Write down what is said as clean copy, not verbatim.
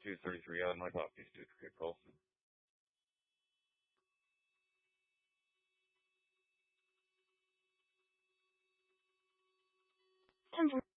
233 on my clock. These two good calls. Denver